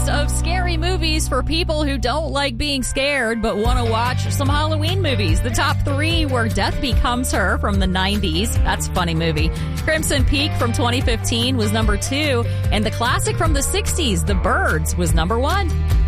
list of scary movies for people who don't like being scared but want to watch some Halloween movies. The top 3 were Death Becomes Her from the 90s. That's a funny movie. Crimson Peak from 2015 was number 2. And the classic from the 60s, The Birds, was number 1.